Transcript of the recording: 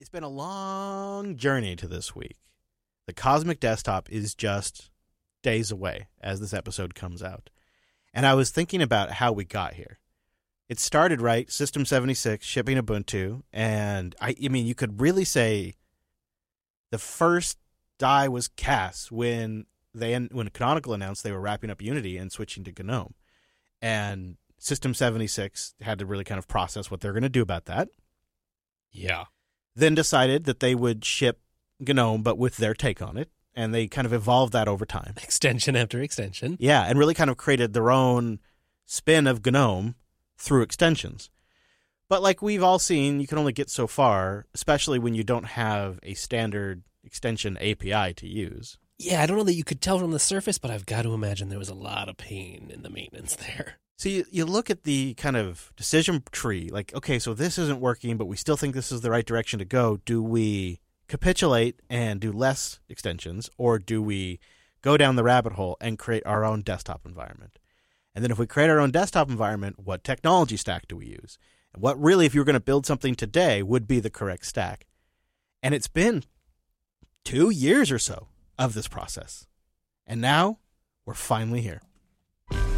It's been a long journey to this week. The Cosmic Desktop is just days away as this episode comes out. And I was thinking about how we got here. It started, right, System 76 shipping Ubuntu, and I mean, you could really say the first die was cast when Canonical announced they were wrapping up Unity and switching to GNOME. And System 76 had to really kind of process what they're going to do about that. Yeah. Then decided that they would ship GNOME, but with their take on it. And they kind of evolved that over time. Extension after extension. Yeah, and really kind of created their own spin of GNOME through extensions. But like we've all seen, you can only get so far, especially when you don't have a standard extension API to use. Yeah, I don't know that you could tell from the surface, but I've got to imagine there was a lot of pain in the maintenance there. So you look at the kind of decision tree, like, okay, so this isn't working, but we still think this is the right direction to go. Do we capitulate and do less extensions, or do we go down the rabbit hole and create our own desktop environment? And then if we create our own desktop environment, what technology stack do we use? And what really, if you were going to build something today, would be the correct stack? And it's been 2 years or so of this process. And now we're finally here.